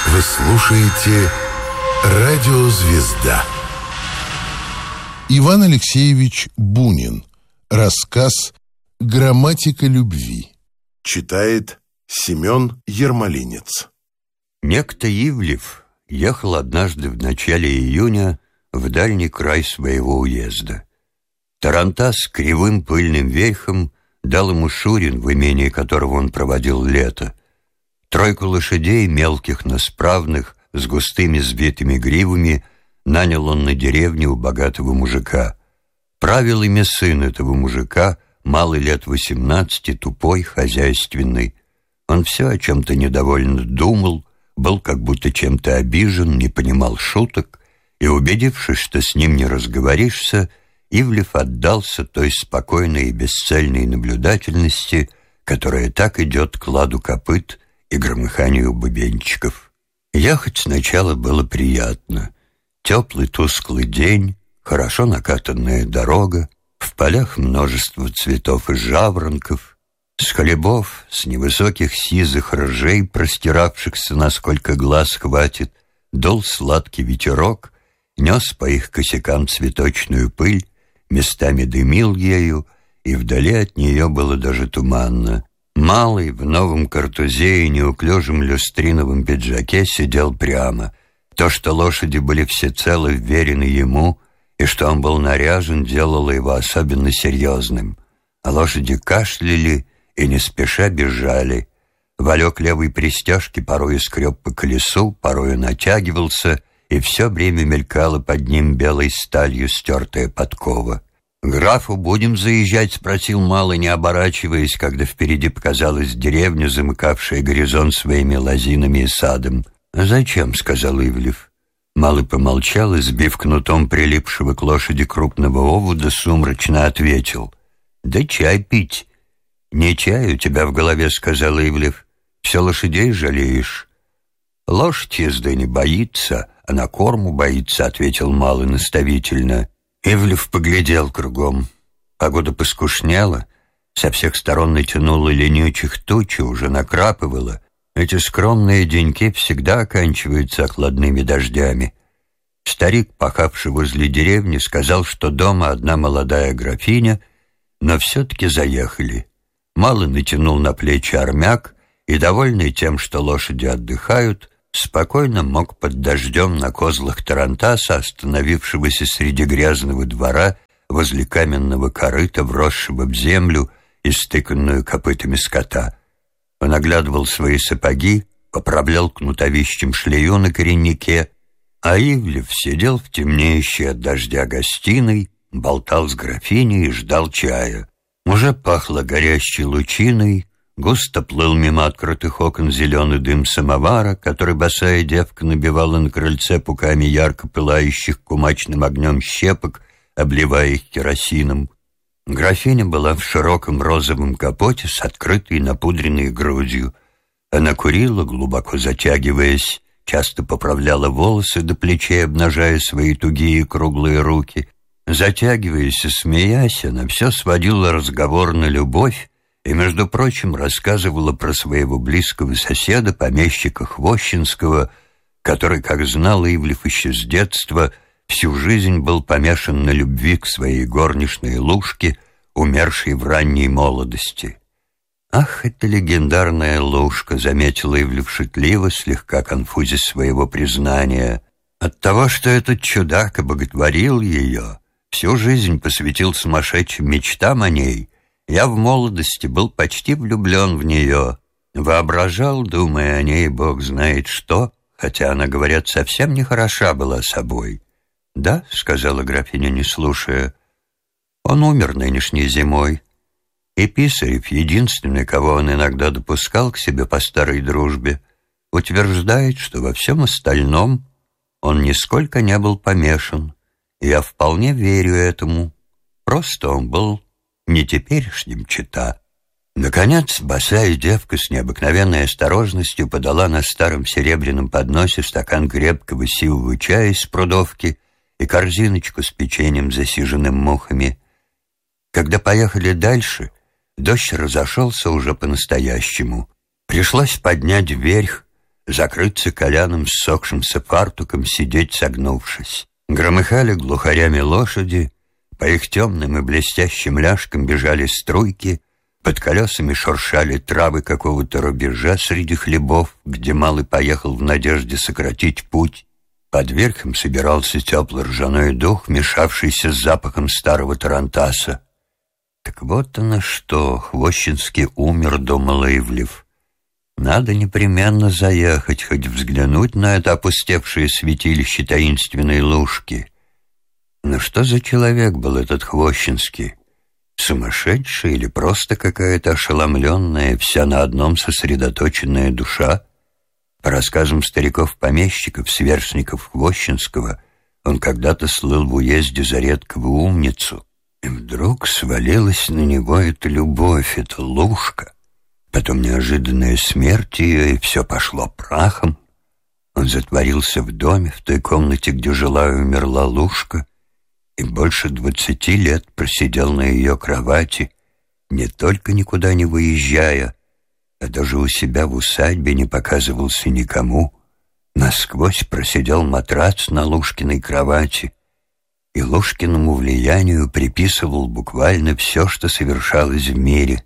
Вы слушаете «Радио Звезда». Иван Алексеевич Бунин. Рассказ «Грамматика любви». Читает Семен Ермолинец. Некто Ивлев ехал однажды в начале июня в дальний край своего уезда. Тарантас с кривым пыльным верхом дал ему Шурин, в имении которого он проводил лето. Тройку лошадей, мелких, но справных, с густыми сбитыми гривами, нанял он на деревне у богатого мужика. Правил ими сын этого мужика, малый лет 18, тупой, хозяйственный. Он все о чем-то недовольно думал, был как будто чем-то обижен, не понимал шуток, и, убедившись, что с ним не разговоришься, Ивлев отдался той спокойной и бесцельной наблюдательности, которая так идет к ладу копыт и громыханию бубенчиков. Ехать сначала было приятно. Теплый тусклый день, хорошо накатанная дорога, в полях множество цветов и жаворонков, с хлебов, с невысоких сизых ржей, простиравшихся, насколько глаз хватит, дул сладкий ветерок, нес по их косякам цветочную пыль, местами дымил ею, и вдали от нее было даже туманно. Малый в новом картузе и неуклюжем люстриновом пиджаке сидел прямо. То, что лошади были всецело вверены ему, и что он был наряжен, делало его особенно серьезным. А лошади кашляли и не спеша бежали. Валек левой пристежки порою скреб по колесу, порою натягивался, и все время мелькала под ним белой сталью стертая подкова. «К графу будем заезжать?» — спросил Малый, не оборачиваясь, когда впереди показалась деревня, замыкавшая горизонт своими лозинами и садом. «Зачем?» — сказал Ивлев. Малый помолчал и, сбив кнутом прилипшего к лошади крупного овуда, сумрачно ответил: «Да чай пить». «Не чай у тебя в голове», — сказал Ивлев. «Все лошадей жалеешь». «Лошадь езды не боится, а на корму боится», — ответил Малый наставительно. Ивлев поглядел кругом. Погода поскушнела, со всех сторон натянула ленючих тучи, уже накрапывала. Эти скромные деньки всегда оканчиваются окладными дождями. Старик, пахавший возле деревни, сказал, что дома одна молодая графиня, но все-таки заехали. Малый натянул на плечи армяк и, довольный тем, что лошади отдыхают, спокойно мог под дождем на козлах тарантаса, остановившегося среди грязного двора возле каменного корыта, вросшего в землю и стыканную копытами скота. Он оглядывал свои сапоги, поправлял кнутовищем шлею на кореннике, а Ивлев сидел в темнеющей от дождя гостиной, болтал с графиней и ждал чая. Уже пахло горящей лучиной, густо плыл мимо открытых окон зеленый дым самовара, который босая девка набивала на крыльце пуками ярко пылающих кумачным огнем щепок, обливая их керосином. Графиня была в широком розовом капоте с открытой напудренной грудью. Она курила, глубоко затягиваясь, часто поправляла волосы до плечей, обнажая свои тугие круглые руки. Затягиваясь и смеясь, она все сводила разговор на любовь, и, между прочим, рассказывала про своего близкого соседа, помещика Хвощинского, который, как знал Ивлев еще с детства, всю жизнь был помешан на любви к своей горничной Лушке, умершей в ранней молодости. «Ах, это легендарная Лушка!» — заметила Ивлев шутливо, слегка конфузясь своего признания. От того, что этот чудак обоготворил ее, всю жизнь посвятил сумасшедшим мечтам о ней, я в молодости был почти влюблен в нее, воображал, думая о ней бог знает что, хотя она, говорят, совсем не хороша была собой. «Да», — сказала графиня, не слушая, — «он умер нынешней зимой, и Писарев, единственный, кого он иногда допускал к себе по старой дружбе, утверждает, что во всем остальном он нисколько не был помешан, и я вполне верю этому, просто он был не теперешним чета». Наконец, босая девка с необыкновенной осторожностью подала на старом серебряном подносе стакан крепкого сивого чая из прудовки и корзиночку с печеньем, засиженным мухами. Когда поехали дальше, дождь разошелся уже по-настоящему. Пришлось поднять вверх закрыться коляным ссохшимся фартуком, сидеть согнувшись. Громыхали глухарями лошади, по их темным и блестящим ляжкам бежали струйки, под колесами шуршали травы какого-то рубежа среди хлебов, где малый поехал в надежде сократить путь. Под верхом собирался теплый ржаной дух, мешавшийся с запахом старого тарантаса. Так вот оно что, Хвощинский умер, думал Ивлев. Надо непременно заехать, хоть взглянуть на это опустевшее святилище таинственной Лужки. Но что за человек был этот Хвощинский? Сумасшедший или просто какая-то ошеломленная, вся на одном сосредоточенная душа? По рассказам стариков-помещиков, сверстников Хвощинского, он когда-то слыл в уезде за редкого умницу. И вдруг свалилась на него эта любовь, эта Лужка. Потом неожиданная смерть ее, и все пошло прахом. Он затворился в доме, в той комнате, где жила и умерла Лужка, и больше 20 лет просидел на ее кровати, не только никуда не выезжая, а даже у себя в усадьбе не показывался никому. Насквозь просидел матрац на Лужкиной кровати, и Лужкиному влиянию приписывал буквально все, что совершалось в мире.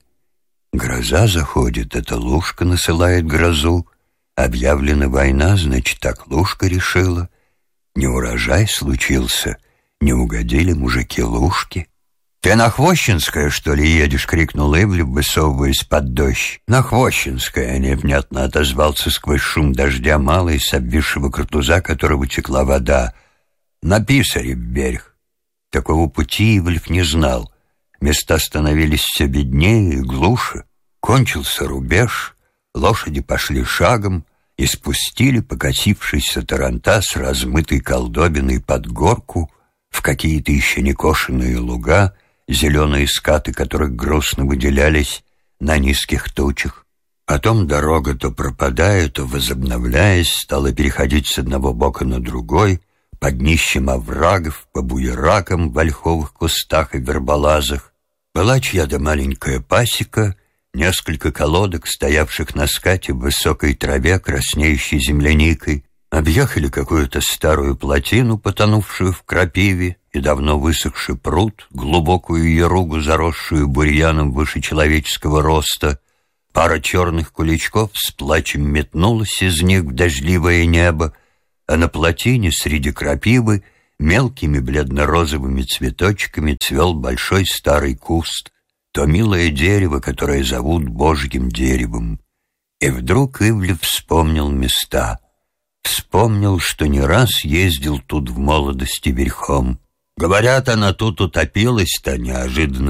Гроза заходит, это Лужка насылает грозу. Объявлена война, значит, так Лужка решила. Неурожай случился, не угодили мужики Лужки. «Ты на Хвощинское, что ли, едешь?» — крикнул Ивлев, высовываясь под дождь. «На Хвощинское», — невнятно отозвался сквозь шум дождя малый, с обвисшего картуза которого текла вода. «На Писарев берег». Такого пути Ивлев не знал. Места становились все беднее и глуше. Кончился рубеж, лошади пошли шагом и спустили покосившийся тарантас, размытой колдобиной под горку, в какие-то еще не кошенные луга, зеленые скаты которых грустно выделялись на низких тучах. Потом дорога, то пропадая, то возобновляясь, стала переходить с одного бока на другой, под днищем оврагов, по буеракам в ольховых кустах и верболазах. Была чья-то маленькая пасека, несколько колодок, стоявших на скате в высокой траве, краснеющей земляникой. Объехали какую-то старую плотину, потонувшую в крапиве, и давно высохший пруд, глубокую еругу, заросшую бурьяном выше человеческого роста. Пара черных куличков с плачем метнулась из них в дождливое небо, а на плотине среди крапивы мелкими бледно-розовыми цветочками цвел большой старый куст, то милое дерево, которое зовут Божьим деревом. И вдруг Ивлев вспомнил места. Вспомнил, что не раз ездил тут в молодости верхом. Говорят, она тут утопилась-то, неожиданно